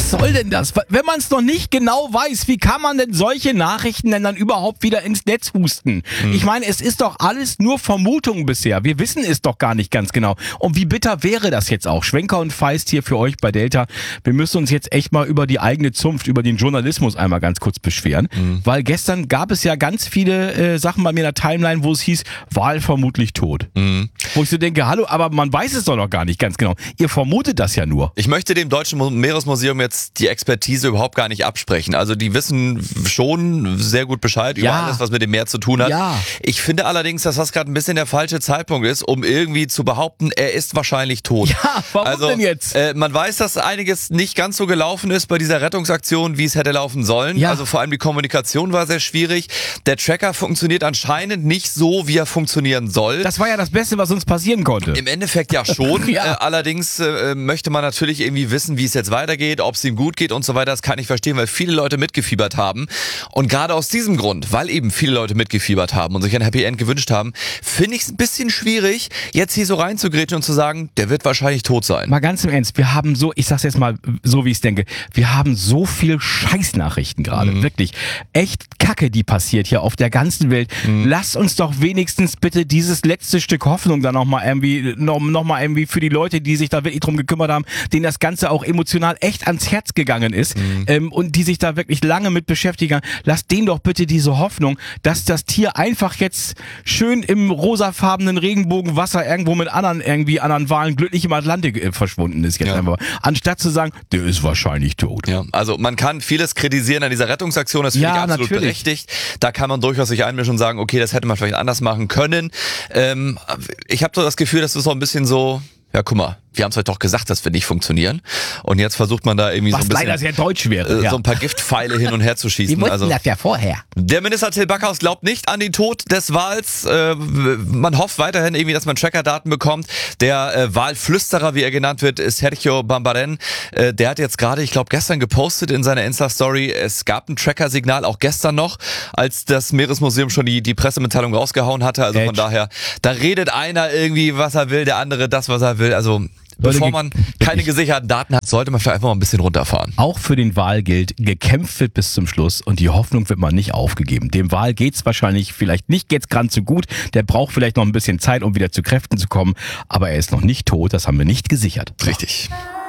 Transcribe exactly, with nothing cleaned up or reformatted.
Was soll denn das? Wenn man es noch nicht genau weiß, wie kann man denn solche Nachrichten denn dann überhaupt wieder ins Netz husten? Hm. Ich meine, es ist doch alles nur Vermutung bisher. Wir wissen es doch gar nicht ganz genau. Und wie bitter wäre das jetzt auch? Schwenker und Feist hier für euch bei Delta. Wir müssen uns jetzt echt mal über die eigene Zunft, über den Journalismus einmal ganz kurz beschweren. Hm. Weil gestern gab es ja ganz viele äh, Sachen bei mir in der Timeline, wo es hieß, Wal vermutlich tot. Hm. Wo ich so denke, hallo, aber man weiß es doch noch gar nicht ganz genau. Ihr vermutet das ja nur. Ich möchte dem Deutschen Meeresmuseum jetzt die Expertise überhaupt gar nicht absprechen. Also die wissen schon sehr gut Bescheid über Ja. alles, was mit dem Meer zu tun hat. Ja. Ich finde allerdings, dass das gerade ein bisschen der falsche Zeitpunkt ist, um irgendwie zu behaupten, er ist wahrscheinlich tot. Ja, warum also, denn jetzt? Äh, man weiß, dass einiges nicht ganz so gelaufen ist bei dieser Rettungsaktion, wie es hätte laufen sollen. Ja. Also vor allem die Kommunikation war sehr schwierig. Der Tracker funktioniert anscheinend nicht so, wie er funktionieren soll. Das war ja das Beste, was uns passieren konnte. Im Endeffekt ja schon. Ja. Äh, allerdings äh, möchte man natürlich irgendwie wissen, wie es jetzt weitergeht, ob es ihm gut geht und so weiter. Das kann ich verstehen, weil viele Leute mitgefiebert haben. Und gerade aus diesem Grund, weil eben viele Leute mitgefiebert haben und sich ein Happy End gewünscht haben, finde ich es ein bisschen schwierig, jetzt hier so reinzugrätschen und zu sagen, der wird wahrscheinlich tot sein. Mal ganz im Ernst, wir haben so, ich sag's jetzt mal so, wie ich denke, wir haben so viel Scheißnachrichten gerade, mhm. wirklich. Echt Kacke, die passiert hier auf der ganzen Welt. Mhm. Lasst uns doch wenigstens bitte dieses letzte Stück Hoffnung dann nochmal irgendwie, noch, noch mal irgendwie für die Leute, die sich da wirklich drum gekümmert haben, denen das Ganze auch emotional echt ans Herz gegangen ist mhm. ähm, und die sich da wirklich lange mit beschäftigen, lasst denen doch bitte diese Hoffnung, dass das Tier einfach jetzt schön im rosafarbenen Regenbogenwasser irgendwo mit anderen irgendwie anderen Walen glücklich im Atlantik äh, verschwunden ist jetzt ja. einfach. Anstatt zu sagen, der ist wahrscheinlich tot. Ja, also man kann vieles kritisieren an dieser Rettungsaktion, das finde Ja, ich absolut natürlich. berechtigt. Da kann man durchaus sich einmischen und sagen, okay, das hätte man vielleicht anders machen können. Ähm, ich habe so das Gefühl, das ist so ein bisschen so, ja guck mal, wir haben es euch doch gesagt, dass wir nicht funktionieren. Und jetzt versucht man da irgendwie Was so ein bisschen leider sehr deutsch wäre. äh, Ja. so ein paar Giftpfeile hin und her zu schießen. Die wussten Also das ja vorher. der Minister Till Backhaus glaubt nicht an den Tod des Wals. Äh, man hofft weiterhin irgendwie, dass man Trackerdaten bekommt. Der äh, Walflüsterer, wie er genannt wird, ist Sergio Bambaren. Äh, der hat jetzt gerade, ich glaube gestern gepostet in seiner Insta-Story, es gab ein Tracker-Signal, auch gestern noch, als das Meeresmuseum schon die, die Pressemitteilung rausgehauen hatte. Also Edge. von daher, da redet einer irgendwie, was er will, der andere das, was er will. Also bevor man keine gesicherten Daten hat, sollte man vielleicht einfach mal ein bisschen runterfahren. Auch für den Wal gilt, gekämpft wird bis zum Schluss und die Hoffnung wird mal nicht aufgegeben. Dem Wal geht's wahrscheinlich vielleicht nicht jetzt ganz so gut. Der braucht vielleicht noch ein bisschen Zeit, um wieder zu Kräften zu kommen. Aber er ist noch nicht tot, das haben wir nicht gesichert. Richtig.